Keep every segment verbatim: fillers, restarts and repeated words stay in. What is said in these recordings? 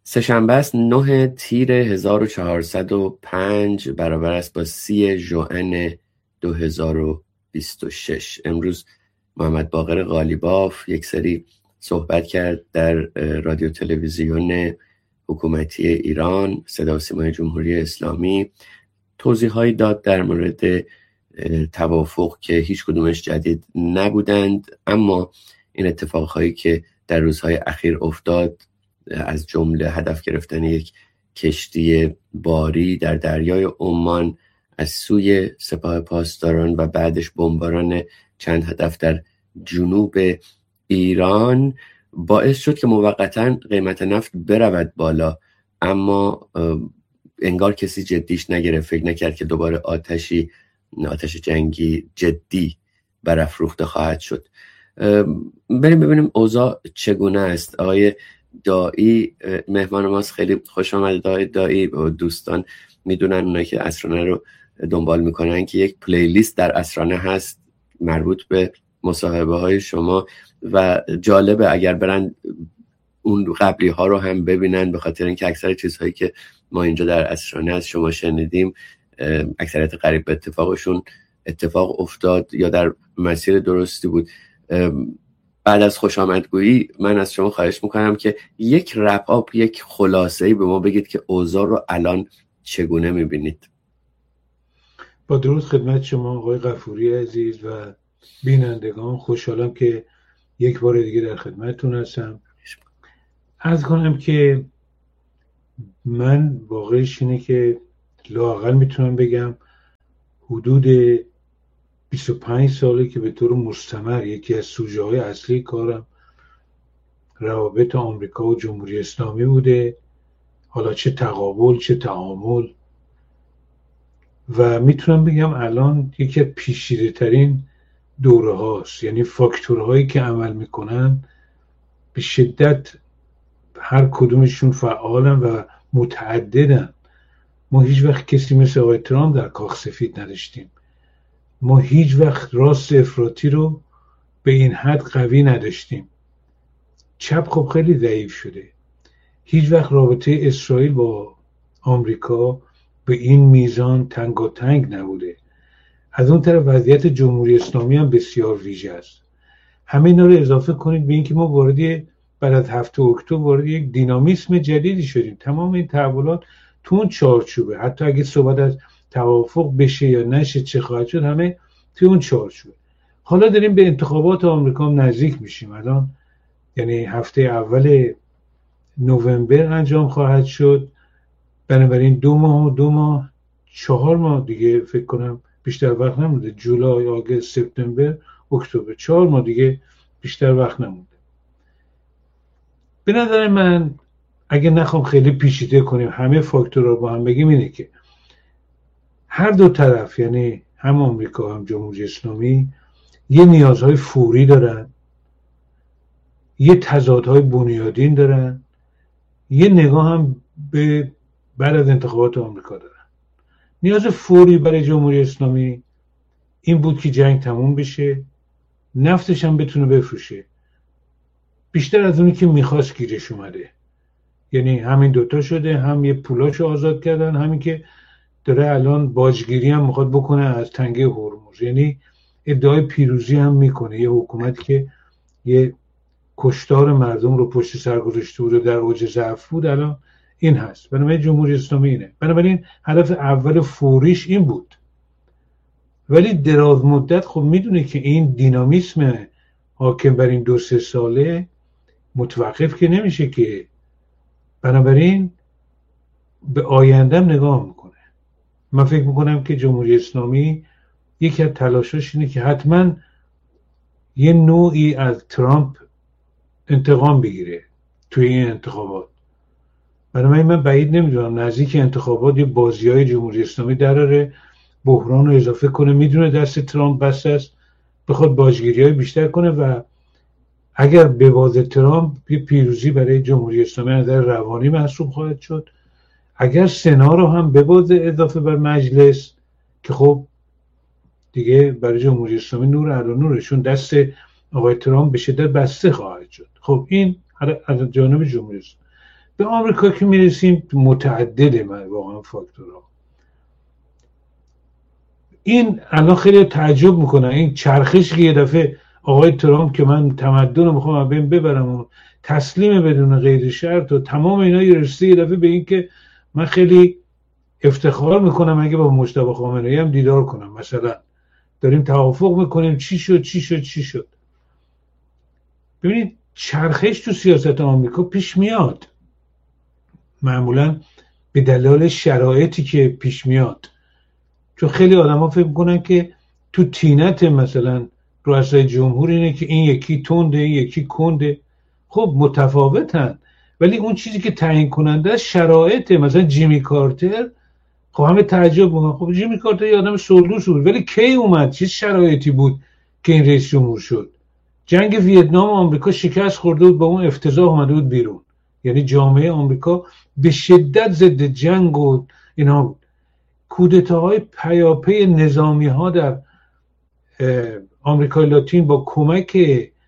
سه‌شنبه است نه تیر هزار و چهارصد و پنج برابر است با سی ژوئن دو هزار و بیست و شش. امروز محمد باقر قالیباف یک سری صحبت کرد در رادیو تلویزیون حکومتی ایران، صدا و سیمای جمهوری اسلامی، توضیحایی داد در مورد توافق که هیچ کدومش جدید نبودند، اما این اتفاقهایی که در روزهای اخیر افتاد، از جمله هدف گرفتن یک کشتی باری در دریای عمان از سوی سپاه پاسداران و بعدش بمباران چند هدف در جنوب ایران، باعث شد که موقتاً قیمت نفت برود بالا، اما انگار کسی جدیش نگرفت، فکر نکرد که دوباره آتشی آتش جنگی جدی برافروخته خواهد شد. بریم ببینیم اوضاع چگونه است. آقای دایی مهمان ماست، خیلی خوش آمد دایی. دایی و دوستان میدونن، اونایی که اسرانه رو دنبال میکنن، که یک پلیلیست در اسرانه هست مربوط به مصاحبه های شما و جالبه اگر برن اون قبلی ها رو هم ببینن، به خاطر اینکه اکثر چیزهایی که ما اینجا در اسرانه از شما شنیدیم اکثریت قریب به اتفاقشون اتفاق افتاد یا در مسیر درستی بود. بعد از خوش آمدگویی من از شما خواهش میکنم که یک رپ آپ، یک خلاصه‌ای به ما بگید که اوضاع رو الان چگونه میبینید. با درود خدمت شما آقای غفوری عزیز و بینندگان، خوشحالم که یک بار دیگه در خدمتتون هستم. عرض کنم که من واقعیش اینه که لااقل میتونم بگم حدود بیست و پنج ساله که به طور مستمر یکی از سوژه های اصلی کارم روابط آمریکا و جمهوری اسلامی بوده، حالا چه تقابل چه تعامل، و میتونم بگم الان یکی از پیچیده ترین دوره هاست. یعنی فاکتورهایی که عمل میکنن به شدت هر کدومشون فعالن و متعددن. ما هیچ وقت کسی مثل آقای ترامپ در کاخ سفید نداشتیم. ما هیچ وقت راست افراطی رو به این حد قوی نداشتیم. چپ خب خیلی ضعیف شده. هیچ وقت رابطه اسرائیل با آمریکا به این میزان تنگاتنگ نبوده. از اون طرف وضعیت جمهوری اسلامی هم بسیار ویژه است. همه اینا رو اضافه کنید به اینکه ما وارد بعد از هفته اکتبر وارد یک دینامیسم جدیدی شدیم. تمام این تحولات تو اون چارچوبه، حتی اگه صحبت از توافق بشه یا نشه چه خواهد شد، همه تو اون چارچوبه. حالا داریم به انتخابات آمریکا هم نزدیک میشیم. الان یعنی هفته اول نوامبر انجام خواهد شد، بنابراین دو ماه و دو ماه چهار ماه دیگه فکر کنم بیشتر وقت نمونده. جولای، آگوست، سپتامبر، اکتبر، چهار ماه دیگه بیشتر وقت نمونده. به نظر من اگه نخوام خیلی پیچیده کنیم، همه فاکتورها با هم بگیم، اینه که هر دو طرف، یعنی هم آمریکا هم جمهوری اسلامی، یه نیازهای فوری دارن، یه تضادهای بنیادین دارن، یه نگاه هم به بعد از انتخابات آمریکا دارن. نیاز فوری برای جمهوری اسلامی این بود که جنگ تموم بشه، نفتش هم بتونه بفروشه بیشتر از اونی که میخواست گیرش اومده. یعنی همین دوتا شده، هم یه پولاشو آزاد کردن، همین که داره الان باجگیری هم میخواد بکنه از تنگه هرمز. یعنی ادعای پیروزی هم میکنه. یه حکومت که یه کشتار مردم رو پشت سر گذاشته بود و در اوج ضعف بود، الان این هست. بنابراین جمهوری اسلامی اینه. بنابراین هدف اول فوریش این بود. ولی دراز مدت خب میدونه که این دینامیسم حاکم بر این دو سه ساله متوقف که نمیشه که. بنابراین به آیندهم نگاه میکنه. من فکر میکنم که جمهوری اسلامی یکی از تلاشاش اینه که حتما یه نوعی از ترامپ انتقام بگیره توی این انتخابات. بنابراین من بعید نمیدونم نزدیک انتخابات یه بازیای جمهوری اسلامی دراره، بحران رو اضافه کنه، میدونه دست ترامپ بسته است، بخواد باجگیری های بیشتر کنه و اگر به باز ترامپ یه پیروزی برای جمهوری اسلامی از نظر روانی محسوب خواهد شد. اگر سنا رو هم به باز اضافه بر مجلس، که خب دیگه برای جمهوری اسلامی نور علی نورشون دست آقای ترامپ به شدت بسته خواهد شد. خب این از جانب جمهوری اسلامی. به آمریکا که میرسیم متعدده من واقعا فاکتورها. این الان خیلی تعجب میکنن این چرخش که یه دفعه آقای ترامپ که من تمدن رو میخوام از بین ببرم و تسلیم بدون قید شرط و تمام اینا رسیده یه دفعه به این که من خیلی افتخار میکنم اگه با مجتبی خامنه‌ای هم دیدار کنم، مثلا داریم توافق میکنیم چی شد چی شد چی شد. ببینید چرخش تو سیاست آمریکا پیش میاد معمولا به دلایل شرایطی که پیش میاد، چون خیلی آدم ها فکر میکنن که تو تینت مثلا رؤسای جمهور اینه که این یکی تنده این یکی کنده. خب متفاوتن، ولی اون چیزی که تعیین کننده شرایطه. مثلا جیمی کارتر، خب همه تعجب میکنن خب جیمی کارتر یه آدم سلدوس بود، ولی کی اومد؟ چه شرایطی بود که این رئیس جمهور شد؟ جنگ ویتنام آمریکا شکست خورده بود، با اون افتضاح اومده بود بیرون. یعنی جامعه آمریکا به شدت ضد جنگ و اینا بود. کودتاهای پیاپی نظامی ها در آمریکای لاتین با کمک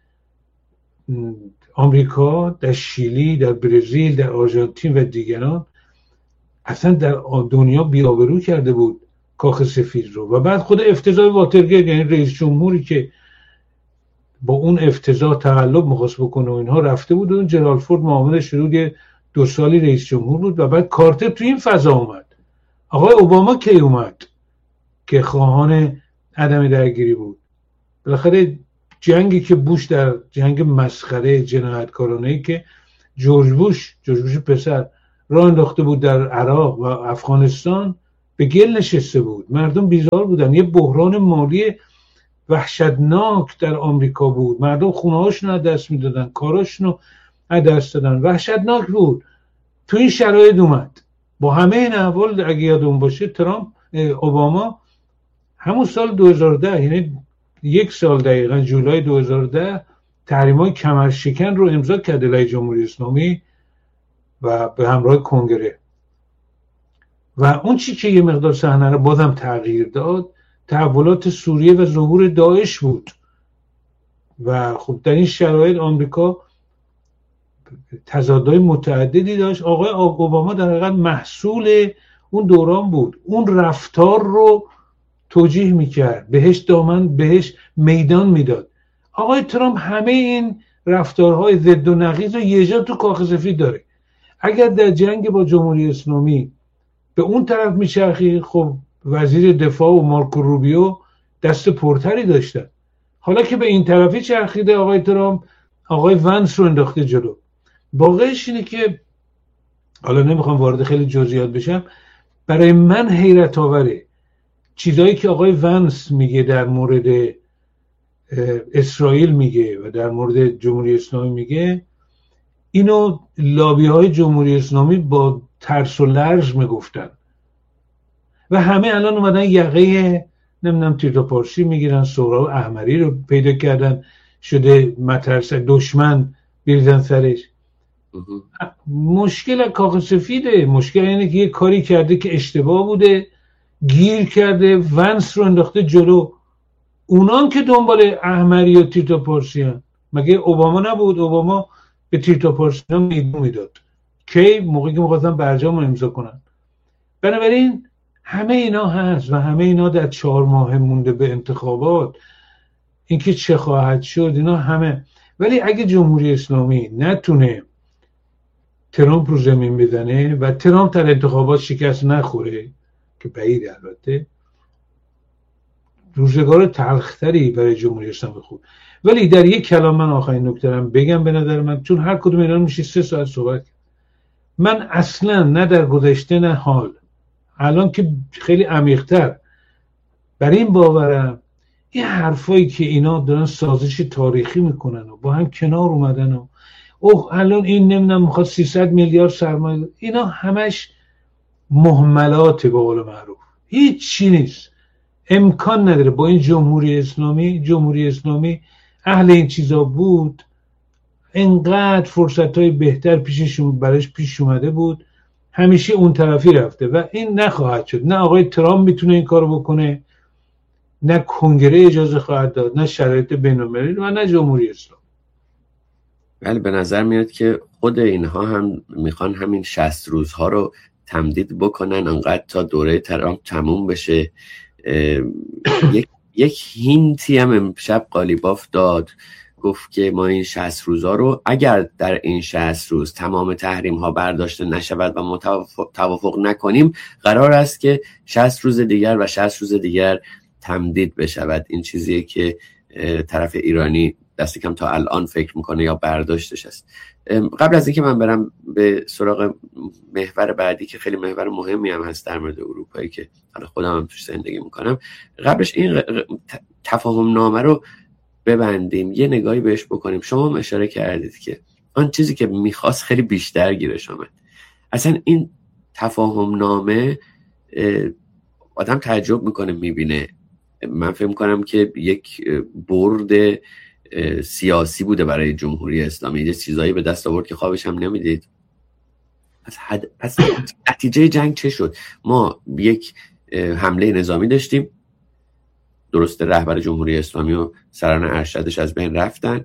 آمریکا در شیلی، در برزیل، در آرژانتین و دیگران اصلا در دنیا بی‌آبرو کرده بود کاخ سفید رو. و بعد خود افتضاح واترگیت، یعنی رئیس جمهوری که با اون افتضاح تقلب می‌خواست بکنه و اینها رفته بود و اون جرالد فورد معاونش شد، یه دو سالی رئیس جمهور بود و بعد کارتر تو این فضا اومد. آقای اوباما کی اومد که خواهان عدم درگیری بود؟ بالاخره جنگی که بوش در جنگ مسخره جنایتکارانه‌ای که جورج بوش جورج بوش پسر راه انداخته بود در عراق و افغانستان به گل نشسته بود. مردم بیزار بودن. یه بحران مالی وحشتناک در آمریکا بود. مردم خونه‌هاشون رو از دست میدادن، کاراشون رو از دست دادن. وحشتناک بود. تو این شرایط اومد. با همه این احوال اگه یادمون باشه ترامپ اوباما همون سال دو هزار و ده، یعنی یک سال دقیقا جولای دو هزار و ده، تحریم‌های کمرشکن رو امضا کرد علیه جمهوری اسلامی و به همراه کنگره. و اون چی که یه مقدار صحنه رو بازم تغییر داد تحولات سوریه و ظهور داعش بود. و خب در این شرایط آمریکا تضادهای متعددی داشت. آقای اوباما در حقیقت محصول اون دوران بود. اون رفتار رو توجیه میکرد، بهش دامن بهش میدان میداد. آقای ترامپ همه این رفتارهای ضد و نقیض رو یه جا تو کاخ سفید داره. اگر در جنگ با جمهوری اسلامی به اون طرف میچرخی، خب وزیر دفاع و مارکو روبیو دست پرتری داشتن. حالا که به این طرفی چرخیده آقای ترامپ، آقای ونس رو انداخته جلو. واقعش اینه که حالا نمیخوام وارد خیلی جزئیات بشم، برای من حیرت آوره چیزایی که آقای ونس میگه در مورد اسرائیل میگه و در مورد جمهوری اسلامی میگه. اینو لابی های جمهوری اسلامی با ترس و لرز میگفتن و همه الان اومدن یقه نمیدونم تیتو پارسی میگیرن، سهراب احمری رو پیدا کردن شده مترس دشمن بریزن سرش. مشکل کاخ سفیده. مشکل اینه که یه کاری کرده که اشتباه بوده، گیر کرده، ونس رو انداخته جلو. اونان که دنبال احمری و تیتو پارسی هن. مگه اوباما نبود؟ اوباما به تیتو پارسی هم میدون میداد کی؟ موقعی که میخواستن برجام رو امضا کنن. بنابراین همه اینا هست و همه اینا در چهار ماه مونده به انتخابات، اینکه چه خواهد شد اینا همه. ولی اگه جمهوری اسلامی نتونه ترامپ رو زمین بزنه و ترامپ در انتخابات شکست نخوره که بعید البته، روزگار تلختری برای جمهوری اسلامی خود. ولی در یک کلام من آخرین نکته‌ام بگم، به نظر من چون هر کدوم اینا میشه سه ساعت صحبت، من اصلا نه در گذشته نه حال، الان که خیلی عمیق‌تر بر این باورم این حرفایی که اینا دارن سازش تاریخی میکنن و با هم کنار اومدن و اوه الان این نمیدونم میخواد سیصد میلیارد سرمایه، اینا همش مهملات به قول معروف، هیچ چی نیست. امکان نداره با این جمهوری اسلامی جمهوری اسلامی اهل این چیزا بود، انقدر فرصتهای بهتر پیششون برایش پیش اومده بود، همیشه اون طرفی رفته و این نخواهد شد. نه آقای ترامپ میتونه این کارو بکنه، نه کنگره اجازه خواهد داد، نه شرایط بین‌المللی و نه جمهوری اسلامی. ولی به نظر میاد که خود اینها هم میخوان همین شصت روزها رو تمدید بکنن انقدر تا دوره ترامپ تموم بشه. یک یک هینتی هم امشب قالیباف داد، گفت که ما این شصت روزها رو اگر در این شصت روز تمام تحریم ها برداشته نشود و ما توافق نکنیم، قرار است که شصت روز دیگر و شصت روز دیگر تمدید بشود. این چیزیه که طرف ایرانی دست کم تا الان فکر میکنه یا برداشتش است. قبل از اینکه من برم به سراغ محور بعدی که خیلی محور مهمی هم هست در مورد اروپایی که حالا خودم هم توش زندگی میکنم، قبلش این تفاهم نامه رو ببندیم، یه نگاهی بهش بکنیم. شما هم اشاره کردید که آن چیزی که میخواست خیلی بیشتر گیرش آمد. اصلا این تفاهم نامه آدم تعجب میکنه میبینه. من فکر میکنم که یک برد سیاسی بوده برای جمهوری اسلامی، یه چیزایی به دست آورد که خوابش هم نمیدید. پس, حد... پس نتیجه جنگ چه شد؟ ما یک حمله نظامی داشتیم، درسته رهبر جمهوری اسلامی و سران ارشدش از بین رفتن،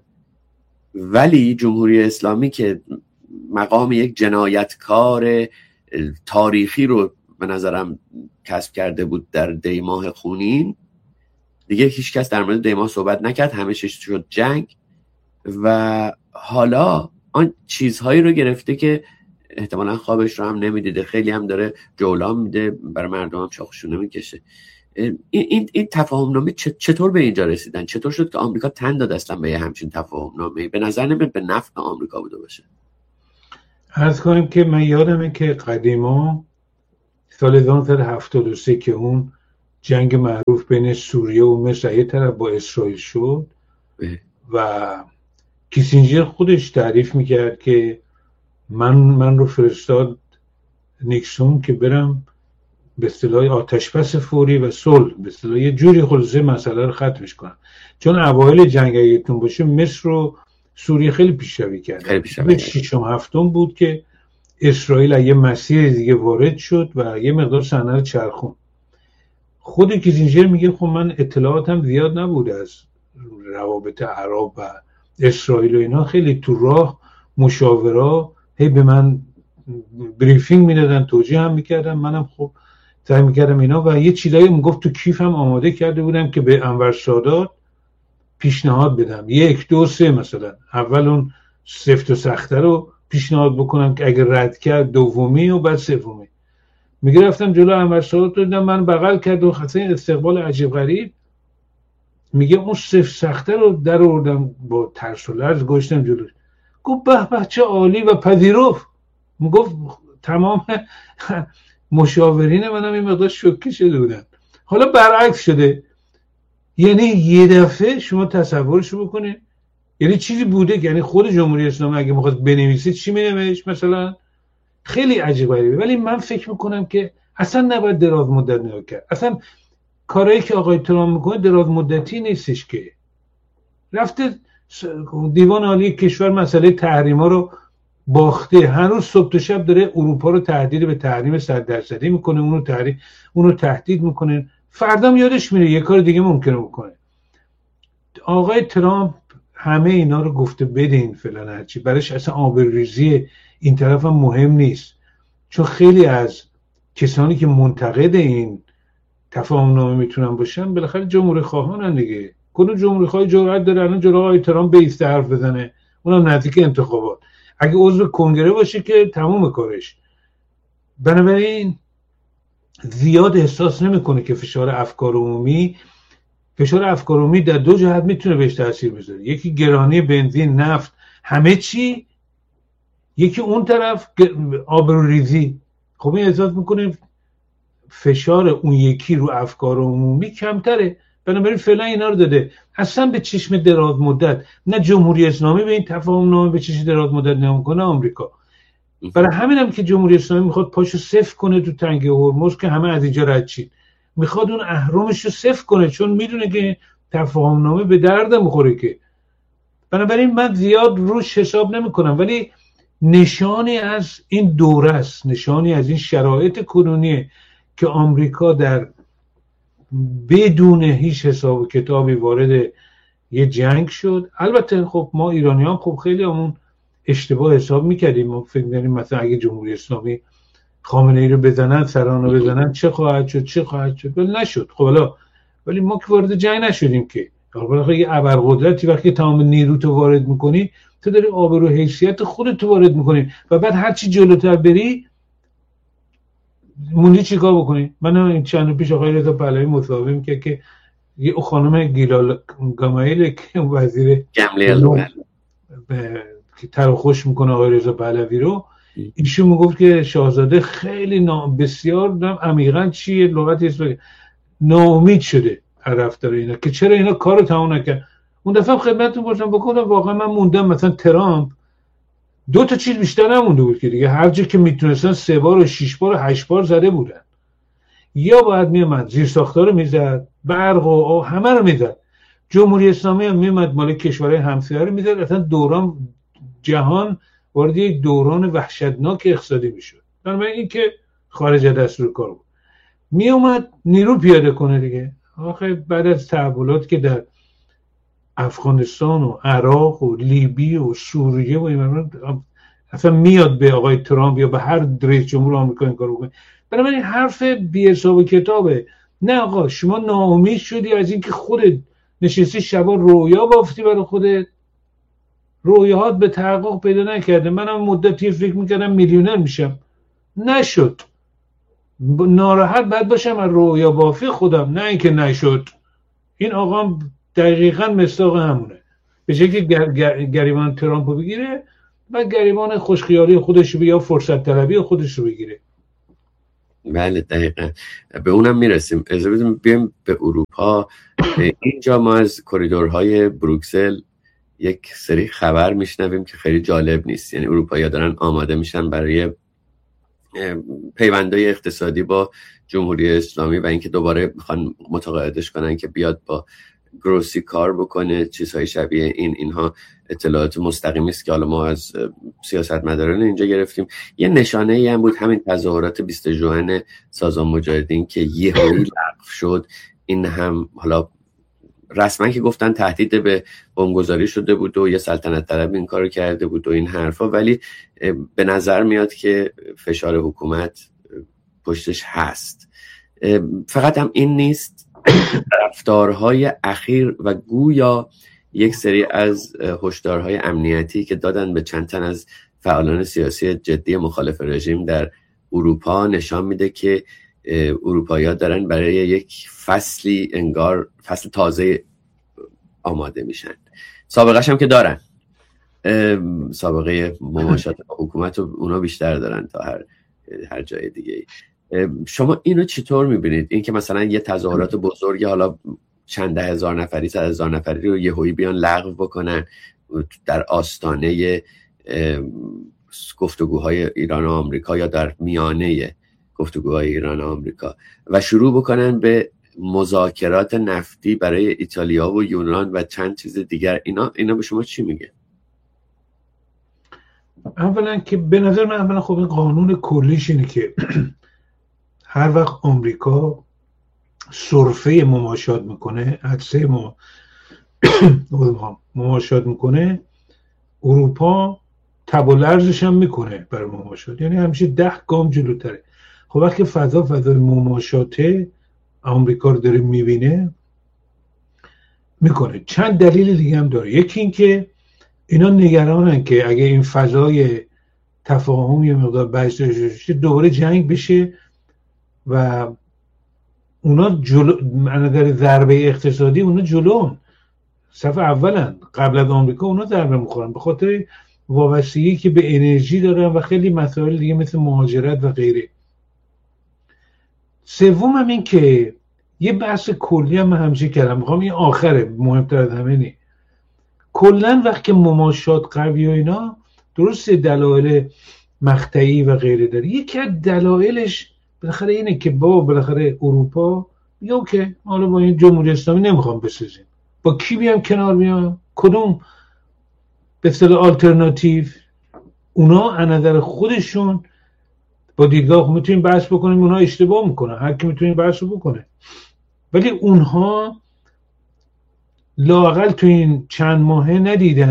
ولی جمهوری اسلامی که مقام یک جنایتکار تاریخی رو به نظرم کسب کرده بود در دی ماه خونین، دیگه هیچ کس در مورد دی ماه صحبت نکرد، همه چیز شد جنگ. و حالا آن چیزهایی رو گرفته که احتمالاً خوابش رو هم نمیدیده، خیلی هم داره جولان میده، برای مردم هم چاخشونه میکشه. این این این تفاهم نامه چطور به اینجا رسیدن؟ چطور شد که آمریکا تن داد اصلا به همچین تفاهم نامه؟ به نظر نمیاد به نفع آمریکا بوده باشه. عرض کنیم که من یادمه که قدیما سال هزار و نهصد و هفتاد و سه که اون جنگ معروف بین سوریه و مصر یه طرف با اسرائیل شد اه. و کیسینجر خودش تعریف میکرد که من من رو فرستاد نیکسون که برم به اصطلاح آتشبس فوری و صلح به اصطلاح یه جوری خلاصه مسئله رو ختمش کنم، چون اوایل جنگ اگهتون باشه مصر و سوریه خیلی پیشروی کرد. به ششم هفتم بود که اسرائیل یه مسیر دیگه وارد شد و یه مقدار صحنه رو چرخون. خود کیسینجر میگه خب من اطلاعاتم زیاد نبود از روابط عرب و اسرائیل و اینا، خیلی تو راه مشاورا هی به من بریفینگ میدادن، توجیه هم میکردن، منم خب سعی میکردم اینا و یه چیزایی میگفت تو کیفم آماده کرده بودم که به انور سادات پیشنهاد بدم، یک دو سه مثلا اول اون سفت و سخته رو پیشنهاد بکنم که اگر رد کرد دومی و بعد سومی. میگه رفتم جلو انور سادات رو دیدم من بغل کرد و خاطر این استقبال عجیب غریب. میگه اون سفت سخته رو در آوردم با ترس و لرز گذاشتم جلوش، گفت به به چه عالی و پذیرفت. میگفت تمام مشاورین منم این مقدار شوکه شده بودن. حالا برعکس شده، یعنی یه دفعه شما تصورشو بکنید، یعنی چیزی بوده که یعنی خود جمهوری اسلامی اگه میخواد بنویسه چی مینوشت مثلا، خیلی عجیب غریبه. ولی من فکر میکنم که اصلا نباید دراز مدت نگاه کرد. اصلا کارهایی که آقای ترامپ میکنه دراز مدتی نیستش که. رفته دیوان عالی کشور مسئله تحریما رو باخته، هنوز صبح تا شب داره اروپا رو تهدید به تحریم صد درصدی میکنه، اونو تحریم اونو تهدید میکنه، فردا یادش میره یه کار دیگه ممکنه بکنه. آقای ترامپ همه اینا رو گفته بدین فلان هرچی، برایش اصلا آبروریزی این طرف هم مهم نیست، چون خیلی از کسانی که منتقد این تفاهم نامه میتونن باشن بالاخره جمهوری خواهانن دیگه. کدوم جمهوری خواه جرأت داره الان جلوی آقای ترامپ بیسته حرف بزنه، اونم نزدیک انتخابات، اگه عضو کنگره باشه که تموم کارش. بنابراین زیاد احساس نمیکنه که فشار افکار عمومی فشار افکار عمومی در دو جهت میتونه بهش تاثیر بذاره، یکی گرانی بنزین، نفت، همه چی، یکی اون طرف آبروریزی. خب این احساس میکنه فشار اون یکی رو افکار عمومی کمتره، بنابراین فعلا اینا رو داده. اصلا به چشم دراز مدت نه جمهوری اسلامی به این تفاهم نامه به چشم دراز مدت نگاه میکنه آمریکا. برای همین هم که جمهوری اسلامی میخواد پاشو صفر کنه تو تنگه هرمز که همه از اینجا رد شید، میخواد اون اهرمش رو صفر کنه چون میدونه که تفاهم نامه به درد میخوره که. بنابراین من زیاد روش حساب نمیکنم، ولی نشانی از این دوره است، نشانی از این شرایط کنونیه که آمریکا در بدون هیچ حساب و کتابی وارد یه جنگ شد. البته خب ما ایرانی هم خب خیلی همون اشتباه حساب میکردیم. ما فکر می‌کردیم مثلا اگه جمهوری اسلامی خامنه ای رو بزنن، سرانو بزنن، چه خواهد شد چه خواهد شد. ولی نشد. خب حالا ولی ما که وارد جنگ نشدیم که. حالا یه ابرقدرتی وقتی تمام نیروتو وارد میکنی، تو داری آبرو حیثیت خودت وارد میکنی و بعد هر چی جلوتر بری موندی چیکار بکنی. من این چند روز پیش آقای رضا پهلوی مصاحبه میکرد که یه خانم گیلال گامایل که وزیر گملیل که تر و خوش میکنه آقای رضا پهلوی رو، ایشون میگفت که شاهزاده خیلی نا... بسیار نام عمیقاً چیه لغتی است ناامید شده طرفدار اینا که چرا اینا کارو تمام نکرد. اون دفعه خدمتتون گفتم بکنم واقعا من موندم مثلا ترامپ دو تا چیز بیشتر نمونده بود که دیگه هر جا که میتونستن سه بار و شش بار و هشت بار زده بودن. یا باید میومد زیر ساختار رو میزد، برق و همه رو میزد. جمهوری اسلامی هم میومد مال کشورهای همسایه رو میزد. اصلا دوران جهان وارد یک دوران وحشتناک اقتصادی میشد. بنابراین این که خارج از دستور کار بود، میومد نیرو پیاده کنه دیگه. آخه بعد از تحولات که در افغانستان و عراق و لیبی و سوریه و این اصلا میاد به آقای ترامپ یا به هر رئیس جمهور آمریکا این کارو بکنه. بنابراین حرف بی حساب و کتابه. نه آقا شما ناامید شدی از اینکه خودت نشستی شبا رویا بافتی برای خودت، رویاهات به تحقق پیدا نکرده. منم مدتی فکر میکردم میلیونر میشم، نشد. ناراحت بعد باشم از رویا بافی خودم، نه اینکه نشد. این آقا دقیقاً مصداق همونه. به شکلی گر، گر، گریبان ترامپ رو بگیره و گریبان خوشخیالی خودش رو یا فرصت طلبی خودش رو بگیره. بله دقیقاً به اونم میرسیم. اجازه بدیم بیایم به اروپا. اینجا ما از کریدورهای بروکسل یک سری خبر میشنویم که خیلی جالب نیست. یعنی اروپایی‌ها دارن آماده میشن برای پیوندهای اقتصادی با جمهوری اسلامی و اینکه دوباره میخوان متقاعدش کنن که بیاد با گروسی کار بکنه، چیزهای شبیه این. اینها اطلاعات مستقیمی است که حالا ما از سیاستمداران اینجا گرفتیم. یه نشانه ای هم بود همین تظاهرات بیست ژوئن سازمان مجاهدین که یهویی لغو شد. این هم حالا رسما که گفتن تهدید به بمبگذاری شده بود و یه سلطنت طلب این کارو کرده بود و این حرفا، ولی به نظر میاد که فشار حکومت پشتش هست. فقط هم این نیست، رفتارهای اخیر و گویا یک سری از هشدارهای امنیتی که دادن به چند تن از فعالان سیاسی جدی مخالف رژیم در اروپا نشان میده که اروپایی‌ها دارن برای یک فصلی انگار فصل تازه آماده میشن. سابقه‌اش هم که دارن، سابقه مماشات با حکومت و اونا بیشتر دارن تا هر هر جای دیگه. شما اینو چطور میبینید؟ این که مثلا یه تظاهرات بزرگی حالا چند ده هزار نفری، صد هزار نفری رو یهویی بیان لغو بکنن در آستانه گفتگوهای ایران و آمریکا یا در میانه گفتگوهای ایران و آمریکا و شروع بکنن به مذاکرات نفتی برای ایتالیا و یونان و چند چیز دیگر. اینا اینا به شما چی میگه؟ اولا که به نظر من اولا خب این قانون کلیش اینه که هر وقت آمریکا سرفه مماشات میکنه، عدسه ما مماشات میکنه، اروپا تب و لرزش هم میکنه برای مماشات. یعنی همیشه ده گام جلوتره. خب وقتی فضا فضای مماشاته آمریکا رو داره میبینه میکنه. چند دلیل دیگه هم داره. یکی این که اینا نگرانن که اگه این فضای تفاهم یه مقدار بحث دوباره جنگ بشه و اونا جلو در ضربه اقتصادی اونا جلون صف اولن، قبل از آمریکا اونا ضربه میخورن به خاطر وابستگی که به انرژی دارن و خیلی مسائل دیگه مثل مهاجرت و غیره. سوم هم این که یه بحث کلی هم همیشه کردم، میخوام این آخره مهمتر از همه نی. کلن وقتی مماشات قوی و اینا درسته دلایل مقطعی و غیره داره، یکی از دلایلش بالاخره اینه که با بالاخره اروپا یا که حالا با این جمهوری اسلامی نمیخوام بسازیم، با کی بیام کنار بیام؟ کدوم به اصطلاح آلترناتیو؟ اونا از نظر خودشون با دیدگاه میتونیم بحث بکنیم، اونها اشتباه میکنن، هر کی میتونه بحث رو بکنه، ولی اونها لااقل تو این چند ماهه ندیدن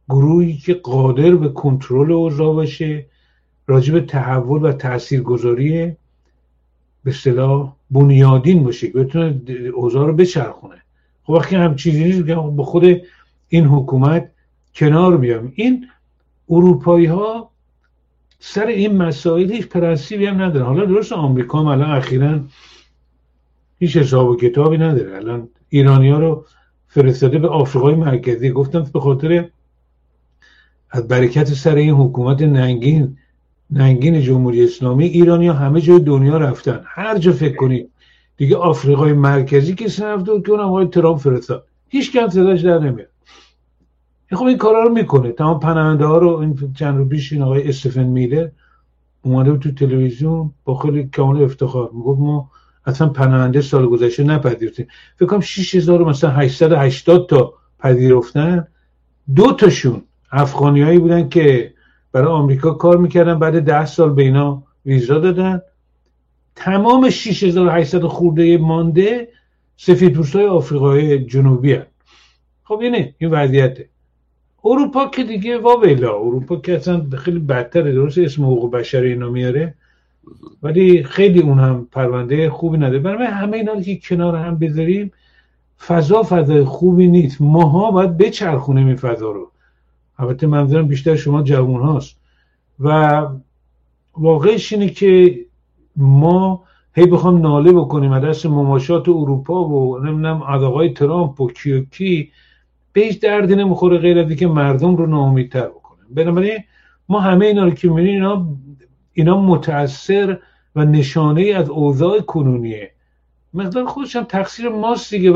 گروهی که قادر به کنترل اوضاع باشه، راجع به تحول و تاثیرگذاری به اصطلاح بنیادین باشه که بتونه اوضاع رو بچرخونه. خب وقتی هم چیزی نیست با خود این حکومت کنار بیام. این اروپایی ها سر این مسائل هیچ پرنسیبی هم نداره. حالا درست آمریکا هم الان اخیراً هیچ حساب و کتابی نداره. الان ایرانی ها رو فرستاده به آفریقای مرکزی، گفتم به خاطر از برکت سر این حکومت ننگین ننگین جمهوری اسلامی ایرانی ها همه جای دنیا رفتن، هر جا فکر کنید. دیگه آفریقای مرکزی کسی نرفته که اونم آقای ترامپ فرستاد، هیچ کم صداش در نمیاد. خب این کارا رو میکنه. تمام پناهنده ها رو این چند روز پیش این آقای استفن میلر اومده تو تلویزیون با خیلی کامل افتخار میگفت ما اصلا پناهنده سال گذشته نپذیرفتیم. فکر کنم شش هزار مثلا هشتصد و هشتاد تا پذیرفتن. دو تاشون افغانیایی بودن که برای آمریکا کار میکردن، بعد ده سال به اینا ویزا دادن. تمام شش هزار و هشتصد خورده مانده سفیدپوستای آفریقای جنوبی هست. خب اینه این وضعیته. اروپا که دیگه واویلا، اروپا که اصلا خیلی بدتره. درسته اسم حقوق بشری اینا میاره ولی خیلی اون هم پرونده خوبی نداره. برای همه اینا که کنار هم بذاریم فضا فضای خوبی نیست. ماها باید بچرخونیم این فضا رو. البته منظورم بیشتر شما جوان هاست و واقعش اینه که ما هی بخوام ناله بکنیم از دست مماشات اروپا و نمیدونم آقای ترامپ و کی و کی، به هیچ دردی نمیخوره غیر از اینکه مردم رو ناامیدتر بکنه. بنابراین ما همه اینا رو که میبینیم اینا اینا متأثر و نشانه از اوضاع کنونیه. مقدار خودش هم تقصیر ماست دیگه.